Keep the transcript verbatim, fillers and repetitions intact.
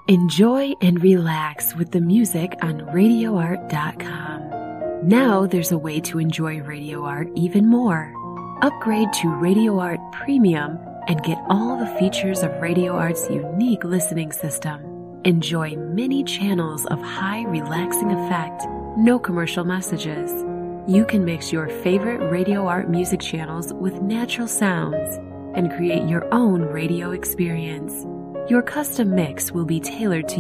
Enjoy and relax with the music on radio art dot com. Now there's a way to enjoy Radio Art even more. Upgrade to Radio Art Premium and get all the features of Radio Art's unique listening system. Enjoy many channels of high relaxing effect, no commercial messages. You can mix your favorite Radio Art music channels with natural sounds and create your own radio experience. Your custom mix will be tailored to